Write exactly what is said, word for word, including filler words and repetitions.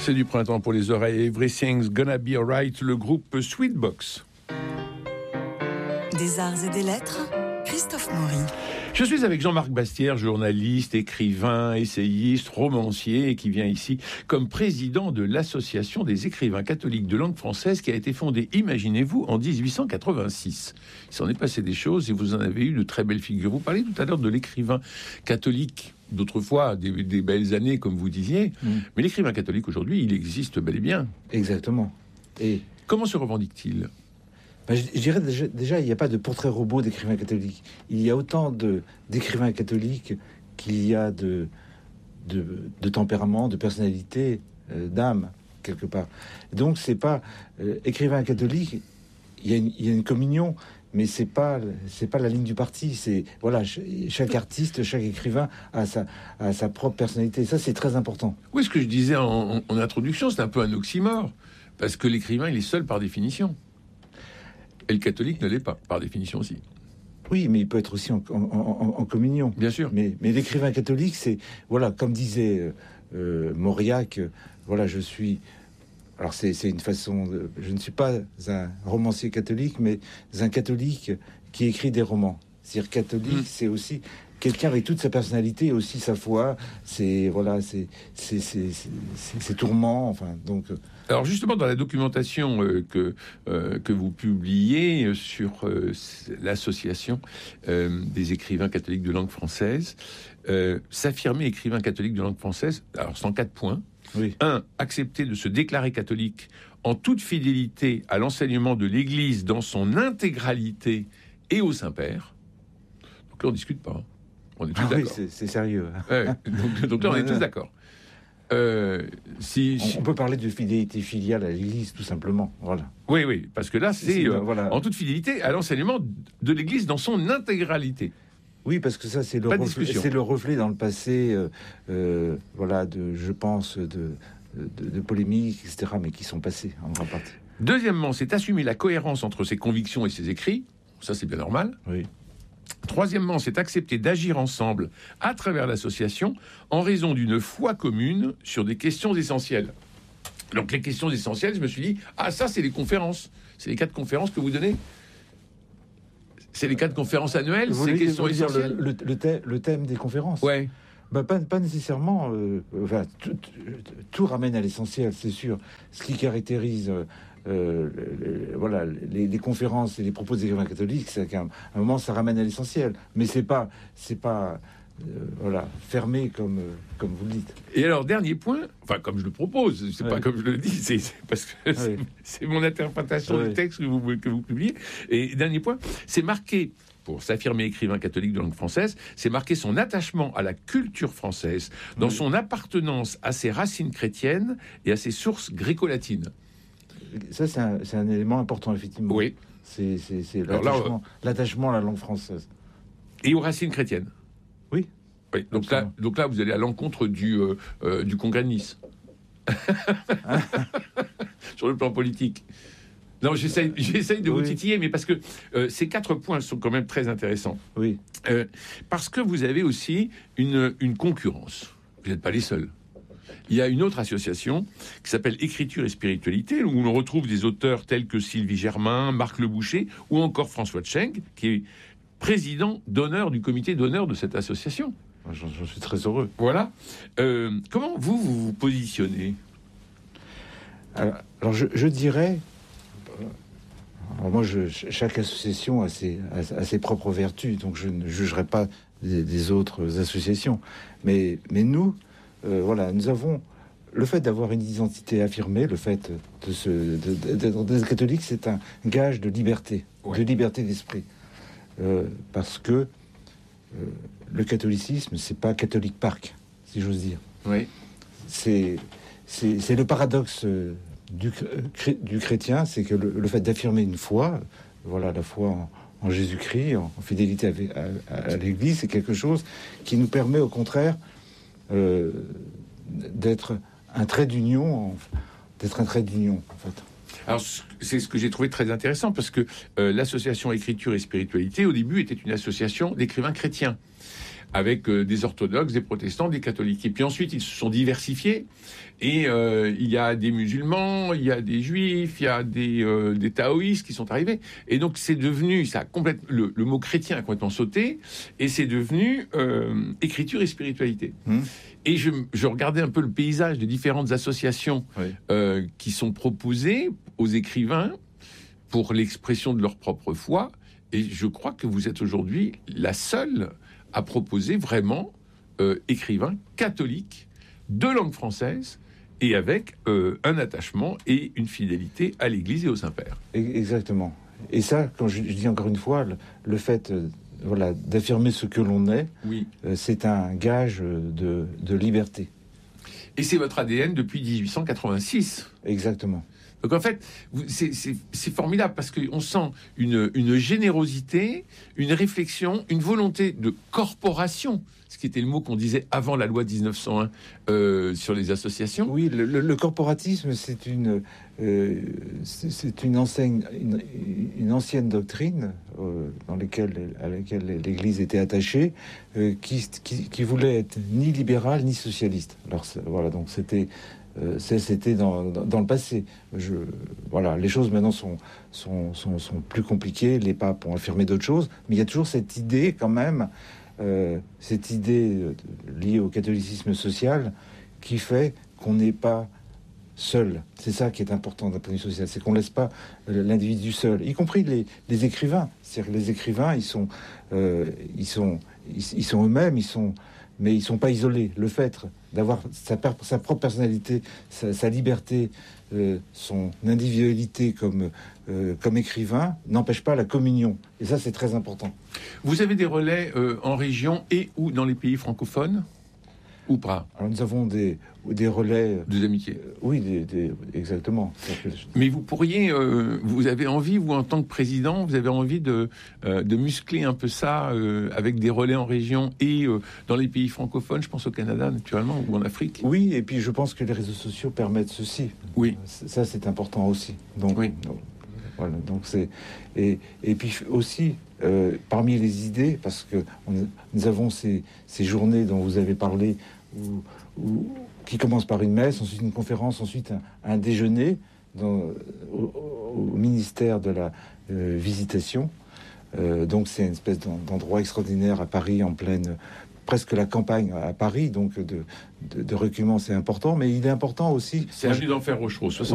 C'est du printemps pour les oreilles. Everything's Gonna Be Alright, le groupe Sweetbox. Des arts et des lettres, Christophe Maury. Je suis avec Jean-Marc Bastière, journaliste, écrivain, essayiste, romancier, et qui vient ici comme président de l'Association des écrivains catholiques de langue française qui a été fondée, imaginez-vous, en dix-huit cent quatre-vingt-six. Il s'en est passé des choses et vous en avez eu de très belles figures. Vous parlez tout à l'heure de l'écrivain catholique d'autrefois, des, des belles années, comme vous disiez. Mmh. Mais l'écrivain catholique aujourd'hui, il existe bel et bien. Exactement. Et comment se revendique-t-il ? Ben, je, je dirais déjà, déjà, il n'y a pas de portrait robot d'écrivains catholiques. Il y a autant de, d'écrivains catholiques qu'il y a de, de, de tempérament, de personnalité, euh, d'âme, quelque part. Donc, c'est pas... Euh, écrivain catholique, il y, a une, il y a une communion, mais c'est pas, c'est pas la ligne du parti. C'est, voilà, ch- chaque artiste, chaque écrivain a sa, a sa propre personnalité. Ça, c'est très important. Oui, ce que je disais en, en, en introduction, c'est un peu un oxymore. Parce que l'écrivain, il est seul par définition. Et le catholique ne l'est pas, par définition aussi. Oui, mais il peut être aussi en, en, en, en communion. Bien sûr. Mais, mais l'écrivain catholique, c'est... Voilà, comme disait euh, Mauriac, euh, voilà, je suis... Alors, c'est, c'est une façon... De, je ne suis pas un romancier catholique, mais un catholique qui écrit des romans. C'est-à-dire, catholique, mmh. c'est aussi... quelqu'un avec toute sa personnalité, aussi sa foi, c'est... Voilà, c'est... c'est, c'est, c'est, c'est, c'est tourments, enfin, donc... Alors justement, dans la documentation euh, que, euh, que vous publiez euh, sur euh, l'association euh, des écrivains catholiques de langue française, euh, s'affirmer écrivain catholique de langue française, alors c'est en quatre points. Oui. Un, accepter de se déclarer catholique en toute fidélité à l'enseignement de l'Église dans son intégralité et au Saint-Père. Donc là, on ne discute pas. Hein. On est tous ah d'accord. Oui, c'est, c'est sérieux. Ouais, donc, donc là, on est tous d'accord. Euh, si, on, si... on peut parler de fidélité filiale à l'Église, tout simplement. Voilà. Oui, oui, parce que là, c'est, c'est euh, voilà. en toute fidélité à l'enseignement de l'Église dans son intégralité. Oui, parce que ça, c'est le, reflet, c'est le reflet dans le passé, euh, euh, voilà, de, je pense, de, de, de polémiques, et cetera, mais qui sont passées en grande partie. Deuxièmement, c'est assumer la cohérence entre ses convictions et ses écrits. Ça, c'est bien normal. Oui. Troisièmement, c'est accepter d'agir ensemble à travers l'association en raison d'une foi commune sur des questions essentielles. Donc les questions essentielles, je me suis dit, ah ça c'est les conférences, c'est les quatre conférences que vous donnez. C'est les quatre conférences annuelles, vous ces voulez, questions vous voulez essentielles. Le, le, le, thème, le thème des conférences. Ouais. Ben, pas, pas nécessairement. Euh, enfin, tout, tout ramène à l'essentiel, c'est sûr. Ce qui caractérise... Euh, Euh, le, le, voilà, les, les conférences et les propos des écrivains catholiques, c'est qu'à un, un moment ça ramène à l'essentiel, mais c'est pas, c'est pas, euh, voilà, fermé comme euh, comme vous le dites. Et alors dernier point, enfin comme je le propose, c'est ouais. pas comme je le dis, c'est, c'est parce que ouais. c'est, c'est mon interprétation ouais. du texte que vous que vous publiez. Et dernier point, c'est marqué. Pour s'affirmer écrivain catholique de langue française, c'est marquer son attachement à la culture française, dans oui. son appartenance à ses racines chrétiennes et à ses sources gréco-latines. Ça, c'est un, c'est un élément important, effectivement. Oui. C'est, c'est, c'est l'attachement, là, euh... l'attachement à la langue française. Et aux racines chrétiennes. Oui. Oui. Donc là, donc là, vous allez à l'encontre du, euh, euh, du Congrès de Nice. Sur le plan politique. Non, j'essaye, j'essaye de oui. vous titiller, mais parce que euh, ces quatre points sont quand même très intéressants. Oui. Euh, parce que vous avez aussi une, une concurrence. Vous n'êtes pas les seuls. Il y a une autre association qui s'appelle Écriture et Spiritualité, où on retrouve des auteurs tels que Sylvie Germain, Marc Le Boucher, ou encore François Tcheng, qui est président d'honneur du comité d'honneur de cette association. J'en, j'en suis très heureux. Voilà. Euh, comment vous, vous vous positionnez ? Alors, alors je, je dirais... Alors moi, je, chaque association a ses, a, a ses propres vertus, donc je ne jugerai pas des, des autres associations. Mais, mais nous... Euh, voilà, nous avons le fait d'avoir une identité affirmée, le fait de se, de, de, d'être des catholiques, c'est un gage de liberté, ouais. de liberté d'esprit, euh, parce que euh, le catholicisme, c'est pas catholique park, si j'ose dire. Oui. C'est, c'est, c'est le paradoxe du, du chrétien, c'est que le, le fait d'affirmer une foi, voilà, la foi en, en Jésus-Christ, en, en fidélité à, à, à l'Église, c'est quelque chose qui nous permet, au contraire, Euh, d'être un trait d'union, d'être un trait d'union, en fait. Alors, c'est ce que j'ai trouvé très intéressant, parce que euh, l'association Écriture et Spiritualité, au début, était une association d'écrivains chrétiens. avec euh, des orthodoxes, des protestants, des catholiques. Et puis ensuite, ils se sont diversifiés. Et euh, il y a des musulmans, il y a des juifs, il y a des, euh, des taoïstes qui sont arrivés. Et donc, c'est devenu, ça a complètement, le, le mot chrétien a complètement sauté, et c'est devenu euh, écriture et spiritualité. Mmh. Et je, je regardais un peu le paysage des différentes associations oui. euh, qui sont proposées aux écrivains pour l'expression de leur propre foi. Et je crois que vous êtes aujourd'hui la seule à proposer vraiment euh, écrivains catholiques de langue française et avec euh, un attachement et une fidélité à l'Église et au Saint-Père. Exactement. Et ça, quand je, je dis encore une fois, le, le fait... Euh, Voilà, d'affirmer ce que l'on est, oui. euh, c'est un gage de, de liberté. Et c'est votre A D N depuis dix-huit cent quatre-vingt-six. Exactement. Donc en fait, c'est, c'est, c'est formidable parce qu'on sent une, une générosité, une réflexion, une volonté de corporation, ce qui était le mot qu'on disait avant la loi dix-neuf cent un euh, sur les associations. Oui, le, le, le corporatisme, c'est une, euh, c'est, c'est une, enseigne, une, une ancienne doctrine euh, dans laquelle, à laquelle l'Église était attachée, euh, qui, qui, qui voulait être ni libérale ni socialiste. Alors voilà, donc c'était... Euh, c'était dans, dans, dans le passé. Je, voilà, les choses maintenant sont, sont, sont, sont plus compliquées. Les papes ont affirmé d'autres choses, mais il y a toujours cette idée quand même, euh, cette idée liée au catholicisme social qui fait qu'on n'est pas seul. C'est ça qui est important d'un point de vue social, c'est qu'on laisse pas l'individu seul, y compris les, les écrivains. C'est-à-dire que les écrivains, ils sont, euh, ils sont, ils, ils sont eux-mêmes, ils sont mais ils sont pas isolés. Le fait d'avoir sa, sa propre personnalité, sa, sa liberté, euh, son individualité comme, euh, comme écrivain n'empêche pas la communion. Et ça, c'est très important. Vous avez des relais euh, en région et ou dans les pays francophones ou pas? Alors, nous avons des, des relais... Des amitiés. Euh, oui, des, des, exactement. Mais vous pourriez... Euh, vous avez envie, vous, en tant que président, vous avez envie de, euh, de muscler un peu ça euh, avec des relais en région et euh, dans les pays francophones, je pense au Canada, naturellement, ou en Afrique. Oui, et puis je pense que les réseaux sociaux permettent ceci. Oui. Ça, c'est important aussi. Donc, oui. Donc, voilà, donc c'est... Et, et puis aussi... Euh, parmi les idées, parce que on, nous avons ces, ces journées dont vous avez parlé, où, où, qui commencent par une messe, ensuite une conférence, ensuite un, un déjeuner dans, au, au ministère de la euh, Visitation. Euh, donc c'est une espèce d'endroit extraordinaire à Paris, en pleine, presque la campagne à Paris, donc de, de, de recueillement, c'est important, mais il est important aussi... C'est avenue d'Enfer Rochereau,